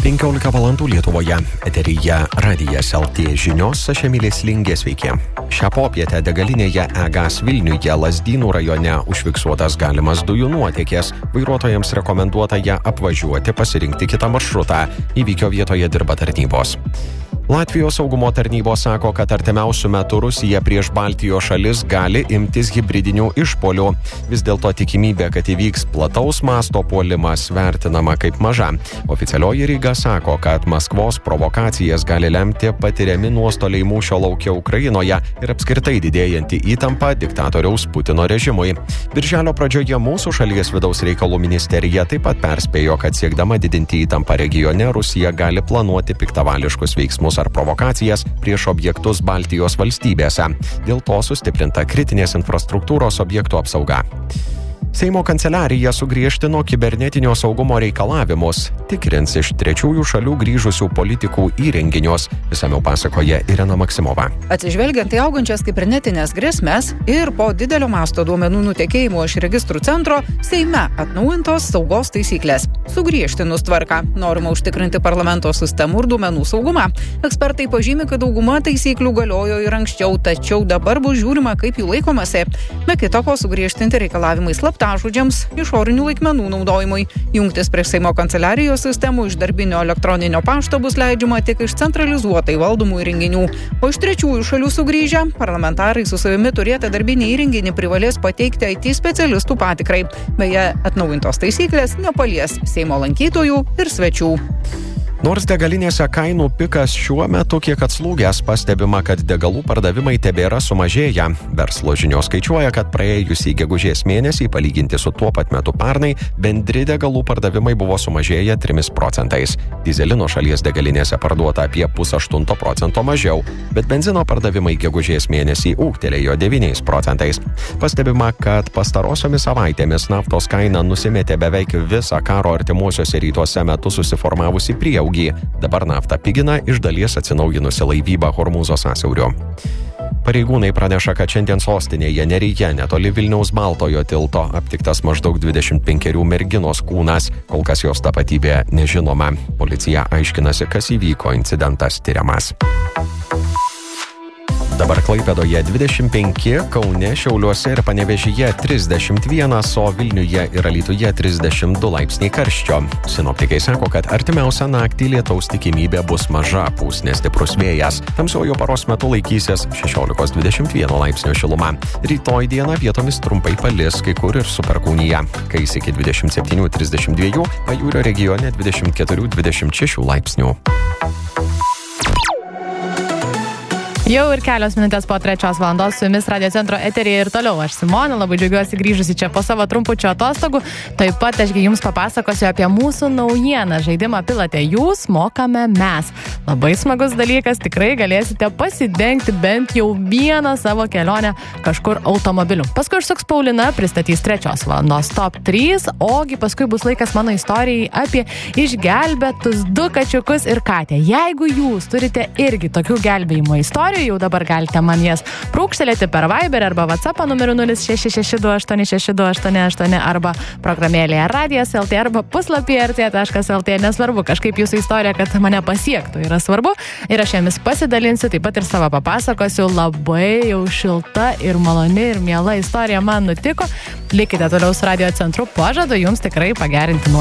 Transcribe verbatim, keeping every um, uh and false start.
penkiolika valandų Lietuvoje. Eteryje Radijas L T žinios, aš Emilis Lingė, sveiki. Šią popietę degalinėje E-gas Vilniuje Lazdynų rajone užfiksuotas galimas dujų nuotėkis. Vairuotojams rekomenduota ją apvažiuoti, pasirinkti kitą maršrutą. Įvykio vietoje dirba tarnybos. Latvijos saugumo tarnybos sako, kad artimiausių metų Rusija prieš Baltijos šalis gali imtis hibridinių išpuolių. Vis dėlto tikimybė, kad įvyks plataus masto puolimas, vertinama kaip maža. Oficialioji Ryga sako, kad Maskvos provokacijas gali lemti patiriami nuostoliai mūšio lauke Ukrainoje ir apskritai didėjanti įtampa diktatoriaus Putino režimui. Birželio pradžioje mūsų šalies vidaus reikalų ministerija taip pat perspėjo, kad siekdama didinti įtampą regione, Rusija gali planuoti piktavališkus veiksmus ar provokacijas prieš objektus Baltijos valstybėse. Dėl to sustiprinta kritinės infrastruktūros objektų apsauga. Seimo kanceliarija sugriežtino kibernetinio saugumo reikalavimus, tikrins iš trečiųjų šalių grįžusių politikų įrenginius, išsamiau pasakoja Irena Maksimova. Atsižvelgiant į augančias kibernetinės grėsmes ir po didelio masto duomenų nutekėjimo iš registrų centro, Seime atnaujintos saugos taisyklės. Sugriežtinus tvarką, norima užtikrinti parlamento sistemų ir duomenų saugumą. Ekspertai pažymi, kad dauguma taisyklių galiojo ir anksčiau, tačiau dabar bus žiūrima, kaip jų laikomasi. Be kita ko, sugriežtinti reikalavimai slaptažodžiams, išorinių laikmenų naudojimui. Jungtis prie Seimo kanceliarijos sistemų iš darbinio elektroninio pašto bus leidžiama tik iš centralizuotai valdomų įrenginių. O iš trečiųjų šalių sugrįžę, parlamentarai su savimi turėtą darbinį įrenginį privalės pateikti I T specialistų patikrai. Beje, atnaujintos taisyklės nepalies Seimo lankytojų ir svečių. Nors degalinėse kainų pikas šiuo metu kiek atslūgęs, pastebima, kad degalų pardavimai tebėra sumažėję. Verslo žinios skaičiuoja, kad praėjusį gegužės mėnesį, palyginti su tuo pat metu pernai, bendri degalų pardavimai buvo sumažėję trimis procentais. Dyzelino šalies degalinėse parduota apie pusaštunto procento mažiau, bet benzino pardavimai gegužės mėnesį ūgtelėjo devyniais procentais. Pastebima, kad pastarosiomis savaitėmis naftos kaina nusimetė beveik visą karo artimuosiuose rytuose metu susiformavusi prieaugį. Dabar naftą pigina iš dalies atsinaujinusi laivyba Hormūzo sąsiauriu. Pareigūnai praneša, kad šiandien sostinėje Neryje netoli Vilniaus Baltojo tilto aptiktas maždaug dvidešimt penkerių merginos kūnas. Kol kas jos tapatybė nežinoma. Policija aiškinasi, kas įvyko, incidentas tiriamas. Dabar Klaipėdoje dvidešimt penki, Kaune, Šiauliuose ir Panevėžyje trisdešimt vienas, o Vilniuje ir Alytuje trisdešimt du laipsniai karščio. Sinoptikai sako, kad artimiausią naktį lietaus tikimybė bus maža, pūs nestiprus vėjas. Tamsiuoju paros metu laikysis šešiolika dvidešimt vienas laipsnio šiluma. Rytoj dieną vietomis trumpai palis, kai kur ir su perkūnija. Kais iki dvidešimt septynių trisdešimt dviejų, pajūrio regione dvidešimt keturių dvidešimt šešių laipsnių. Jau ir kelios minutės po trečios valandos su jumis Radio Centro eteryje ir toliau. Aš Simona, labai džiaugiuosi grįžusi čia po savo trumpučio atostogų. Taip pat ašgi jums papasakosiu apie mūsų naujieną žaidimą Pilate jūs, mokame mes. Labai smagus dalykas, tikrai galėsite pasidengti bent jau vieną savo kelionę kažkur automobiliu. Paskui užsuks Paulina, pristatys trečios valandos top trys, ogi paskui bus laikas mano istorijai apie išgelbėtus du kačiukus ir katę. Jeigu jūs turite irgi tokių gelbėjimo istorijų, jau dabar galite man jas prūkštelėti per Viber arba WhatsApp numeriu nulis šeši šeši du aštuoni šeši du aštuoni aštuoni arba programėlėje Radijas L T arba puslapyje r t taškas l t. Nesvarbu, kažkaip jūsų istorija, kad mane pasiektų, yra svarbu. Ir aš jomis pasidalinsiu, taip pat ir savo papasakosiu. Labai jau šilta ir maloni ir miela istorija man nutiko. Likite toliau su Radio Centru, pažadu jums tikrai pagerinti nuotaiką.